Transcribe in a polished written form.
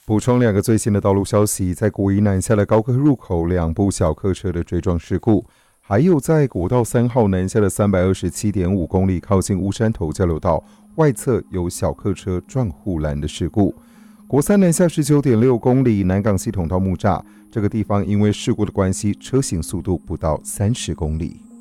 补充2个最新的道路消息，在国一南下的高科入口2部小客车的追撞事故，还有在国道3号南下的327.5公里靠近乌山头交流道外侧有小客车撞护栏的事故。国3南下19.6公里南港系统到木栅，这个地方因为事故的关系，车行速度不到30公里。